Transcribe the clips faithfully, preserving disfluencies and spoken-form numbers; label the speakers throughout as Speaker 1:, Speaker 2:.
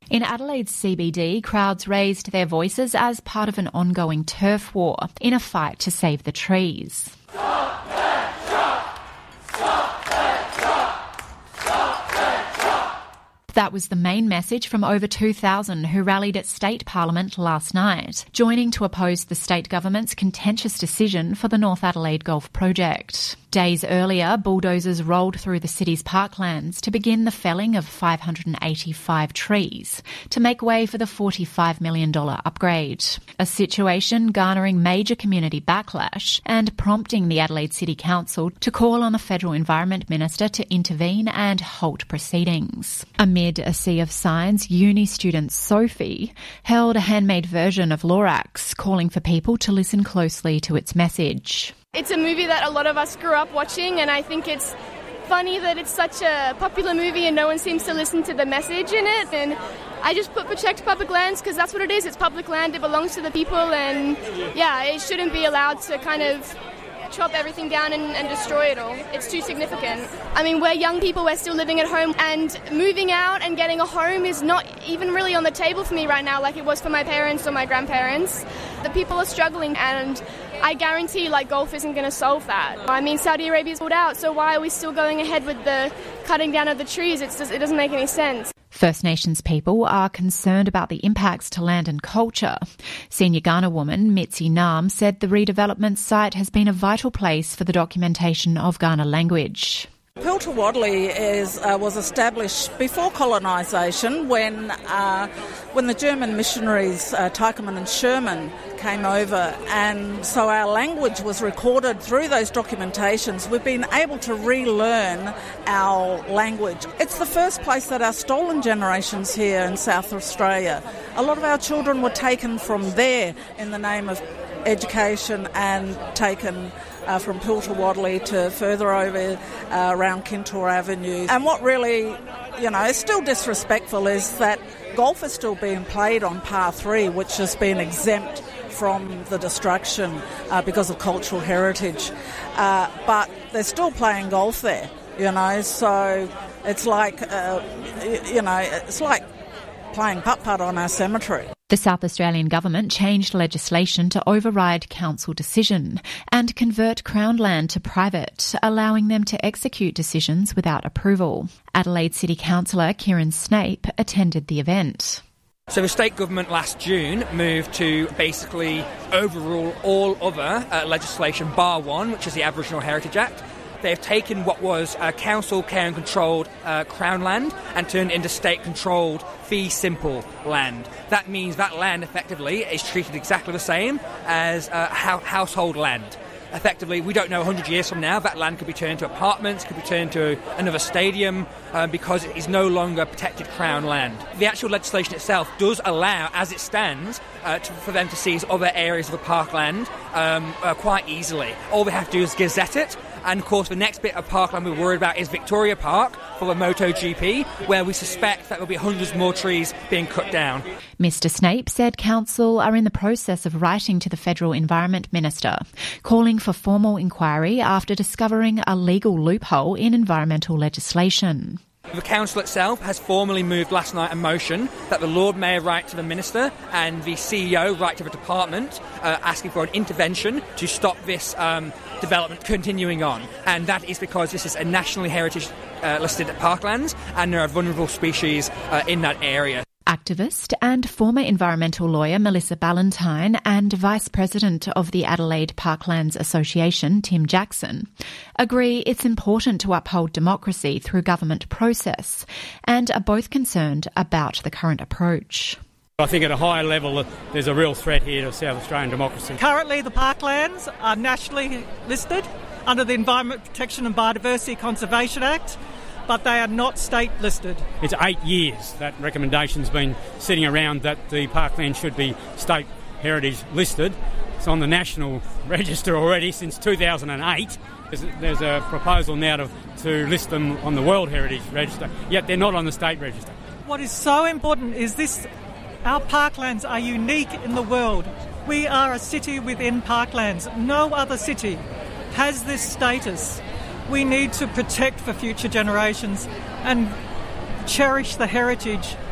Speaker 1: In Adelaide's C B D, crowds raised their voices as part of an ongoing turf war in a fight to save the trees.
Speaker 2: Stop that shot! Stop that shot! Stop that shot!
Speaker 1: That was the main message from over two thousand who rallied at State Parliament last night, joining to oppose the state government's contentious decision for the North Adelaide Golf project. Days earlier, bulldozers rolled through the city's parklands to begin the felling of five hundred eighty-five trees to make way for the forty-five million dollars upgrade, a situation garnering major community backlash and prompting the Adelaide City Council to call on the Federal Environment Minister to intervene and halt proceedings. Amid a sea of signs, uni student Sophie held a handmade version of Lorax, calling for people to listen closely to its message.
Speaker 3: It's a movie that a lot of us grew up watching, and I think it's funny that it's such a popular movie and no one seems to listen to the message in it. And I just put protect public lands because that's what it is. It's public land. It belongs to the people, and yeah, it shouldn't be allowed to kind of chop everything down and, and destroy it all. It's too significant. I mean, we're young people, we're still living at home, and moving out and getting a home is not even really on the table for me right now like it was for my parents or my grandparents. The people are struggling, and I guarantee like golf isn't going to solve that. I mean, Saudi Arabia's pulled out, so why are we still going ahead with the cutting down of the trees? It's just, it doesn't make any sense.
Speaker 1: First Nations people are concerned about the impacts to land and culture. Senior Kaurna woman Mitzi Nam said the redevelopment site has been a vital place for the documentation of Kaurna language.
Speaker 4: Pilter Wadley is, uh, was established before colonisation when uh, when the German missionaries uh, Tykerman and Sherman came over, and so our language was recorded through those documentations. We've been able to relearn our language. It's the first place that our stolen generations here in South Australia. A lot of our children were taken from there in the name of education and taken Uh, from Pilter Wadley to further over uh, around Kintore Avenue. And what really, you know, is still disrespectful is that golf is still being played on par three, which has been exempt from the destruction uh, because of cultural heritage. Uh, but they're still playing golf there, you know, so it's like, uh, you know, it's like playing putt-putt on our cemetery.
Speaker 1: The South Australian government changed legislation to override council decision and convert Crown land to private, allowing them to execute decisions without approval. Adelaide City Councillor Kieran Snape attended the event.
Speaker 5: So the state government last June moved to basically overrule all other uh, legislation, bar one, which is the Aboriginal Heritage Act. They've taken what was uh, council care and controlled uh, Crown land and turned it into state-controlled fee simple land. That means that land effectively is treated exactly the same as uh, ho- household land. Effectively, we don't know one hundred years from now, that land could be turned into apartments, could be turned to another stadium, uh, because it is no longer protected Crown land. The actual legislation itself does allow, as it stands, uh, to, for them to seize other areas of the parkland um, uh, quite easily. All they have to do is gazette it. And, of course, the next bit of parkland we're worried about is Victoria Park for the MotoGP, where we suspect that there will be hundreds more trees being cut down.
Speaker 1: Mister Snape said council are in the process of writing to the Federal Environment Minister, calling for formal inquiry after discovering a legal loophole in environmental legislation.
Speaker 5: The council itself has formally moved last night a motion that the Lord Mayor write to the Minister and the C E O write to the department uh, asking for an intervention to stop this um, development continuing on. And that is because this is a nationally heritage uh, listed parklands and there are vulnerable species uh, in that area.
Speaker 1: Activist and former environmental lawyer Melissa Ballantyne and Vice President of the Adelaide Parklands Association, Tim Jackson, agree it's important to uphold democracy through government process and are both concerned about the current approach.
Speaker 6: I think at a higher level there's a real threat here to South Australian democracy.
Speaker 7: Currently the parklands are nationally listed under the Environment Protection and Biodiversity Conservation Act, but they are not state listed.
Speaker 6: It's eight years that recommendation's been sitting around that the parkland should be state heritage listed. It's on the National Register already since two thousand eight. There's, there's a proposal now to, to list them on the World Heritage Register, yet they're not on the state register.
Speaker 7: What is so important is this: our parklands are unique in the world. We are a city within parklands. No other city has this status. We need to protect for future generations and cherish the heritage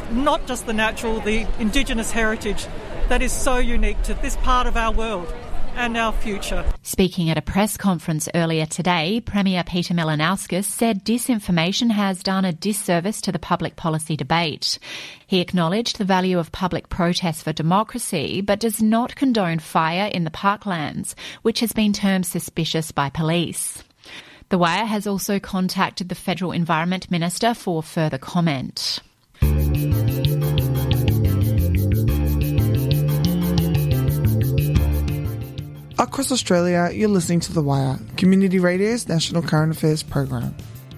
Speaker 7: not just the natural, the Indigenous heritage that is so unique to this part of our world and our future.
Speaker 1: Speaking at a press conference earlier today, Premier Peter Malinauskas said disinformation has done a disservice to the public policy debate. He acknowledged the value of public protest for democracy, but does not condone fire in the parklands, which has been termed suspicious by police. The Wire has also contacted the Federal Environment Minister for further comment.
Speaker 8: Across Australia, you're listening to The Wire, Community Radio's national current affairs program.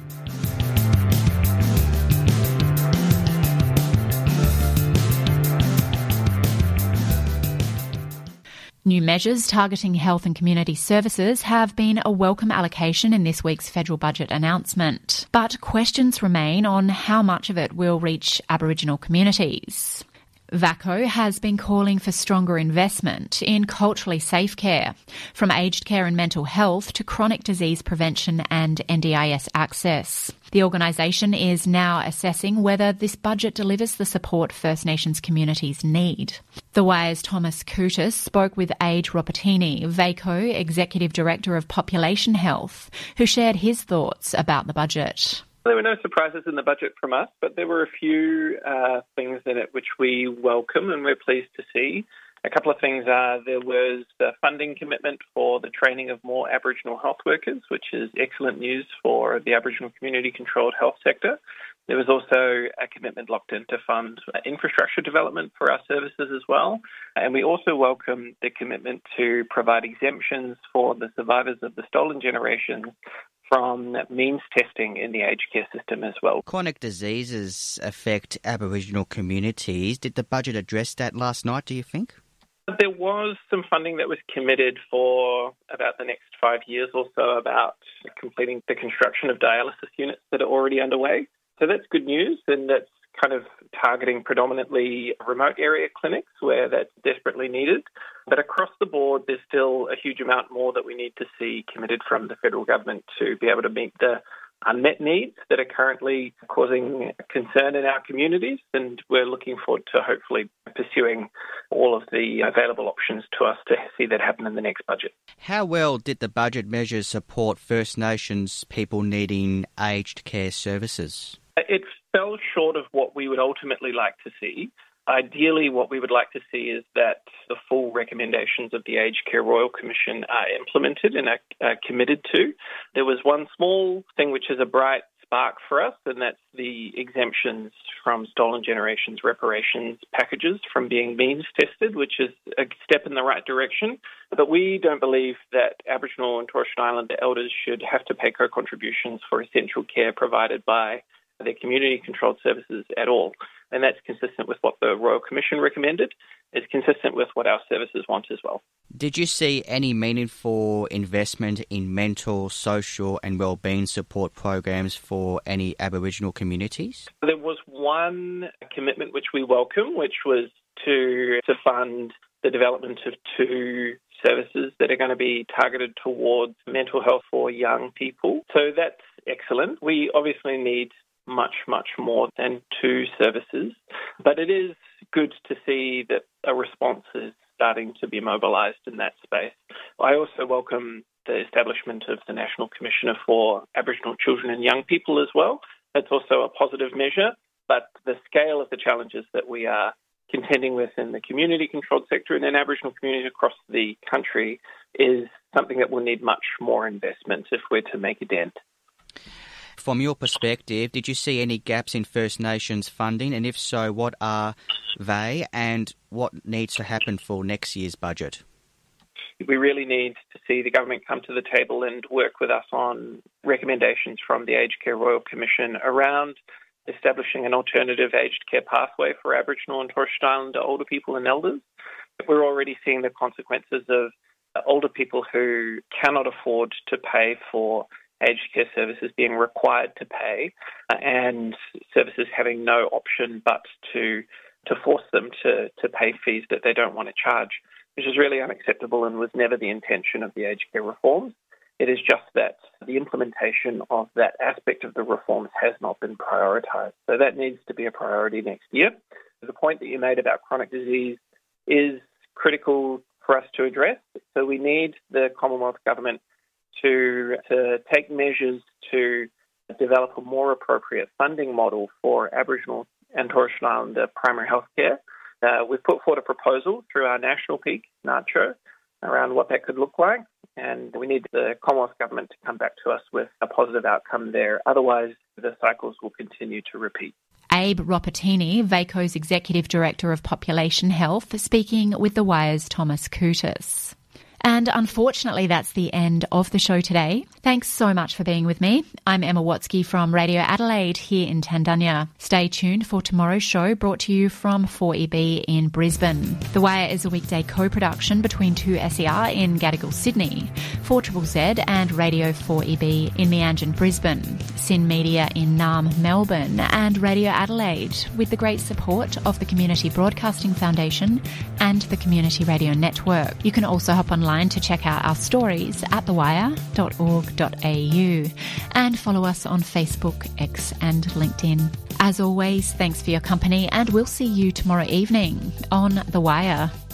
Speaker 1: New measures targeting health and community services have been a welcome allocation in this week's federal budget announcement, but questions remain on how much of it will reach Aboriginal communities. VACCO has been calling for stronger investment in culturally safe care, from aged care and mental health to chronic disease prevention and N D I S access. The organisation is now assessing whether this budget delivers the support First Nations communities need. The Wire's Thomas Coutis spoke with Age Ropatini, VACCO Executive Director of Population Health, who shared his thoughts about the budget.
Speaker 9: There were no surprises in the budget from us, but there were a few uh, things in it which we welcome and we're pleased to see. A couple of things are there was a funding commitment for the training of more Aboriginal health workers, which is excellent news for the Aboriginal community-controlled health sector. There was also a commitment locked in to fund infrastructure development for our services as well. And we also welcome the commitment to provide exemptions for the survivors of the stolen generations from means testing in the aged care system as well.
Speaker 10: Chronic diseases affect Aboriginal communities. Did the budget address that last night, do you think?
Speaker 9: There was some funding that was committed for about the next five years or so about completing the construction of dialysis units that are already underway. So that's good news, and that's kind of targeting predominantly remote area clinics where that's desperately needed. But across the board, there's still a huge amount more that we need to see committed from the federal government to be able to meet the unmet needs that are currently causing concern in our communities. And we're looking forward to hopefully pursuing all of the available options to us to see that happen in the next budget.
Speaker 10: How well did the budget measures support First Nations people needing aged care services?
Speaker 9: It fell short of what we would ultimately like to see. Ideally, what we would like to see is that the full recommendations of the Aged Care Royal Commission are implemented and are, are committed to. There was one small thing which is a bright spark for us, and that's the exemptions from stolen generations reparations packages from being means tested, which is a step in the right direction. But we don't believe that Aboriginal and Torres Strait Islander elders should have to pay co-contributions for essential care provided by their community-controlled services at all. And that's consistent with what the Royal Commission recommended. It's consistent with what our services want as well.
Speaker 10: Did you see any meaningful investment in mental, social and wellbeing support programs for any Aboriginal communities?
Speaker 9: There was one commitment which we welcome, which was to, to fund the development of two services that are going to be targeted towards mental health for young people. So that's excellent. We obviously need much, much more than two services. But it is good to see that a response is starting to be mobilised in that space. I also welcome the establishment of the National Commissioner for Aboriginal Children and Young People as well. That's also a positive measure, but the scale of the challenges that we are contending with in the community-controlled sector and in Aboriginal communities across the country is something that will need much more investment if we're to make a dent.
Speaker 10: From your perspective, did you see any gaps in First Nations funding? And if so, what are they and what needs to happen for next year's budget?
Speaker 9: We really need to see the government come to the table and work with us on recommendations from the Aged Care Royal Commission around establishing an alternative aged care pathway for Aboriginal and Torres Strait Islander older people and elders. We're already seeing the consequences of older people who cannot afford to pay for aged care services being required to pay and services having no option but to to force them to, to pay fees that they don't want to charge, which is really unacceptable and was never the intention of the aged care reforms. It is just that the implementation of that aspect of the reforms has not been prioritised. So that needs to be a priority next year. The point that you made about chronic disease is critical for us to address. So we need the Commonwealth Government to, to take measures to develop a more appropriate funding model for Aboriginal and Torres Strait Islander primary health care. Uh, we've put forward a proposal through our national peak, NACCHO, around what that could look like, and we need the Commonwealth Government to come back to us with a positive outcome there. Otherwise, the cycles will continue to repeat.
Speaker 1: Abe Ropatini, VACO's Executive Director of Population Health, speaking with The Wire's Thomas Coutis. And unfortunately, that's the end of the show today. Thanks so much for being with me. I'm Emma Watsky from Radio Adelaide here in Tandanya. Stay tuned for tomorrow's show, brought to you from four E B in Brisbane. The Wire is a weekday co-production between two S E R in Gadigal, Sydney, four Z Z Z and Radio four E B in Meanjin, Brisbane, Sin Media in Naarm, Melbourne, and Radio Adelaide, with the great support of the Community Broadcasting Foundation and the Community Radio Network. You can also hop online to check out our stories at the wire dot org dot a u and follow us on Facebook, X and LinkedIn. As always, thanks for your company, and we'll see you tomorrow evening on The Wire.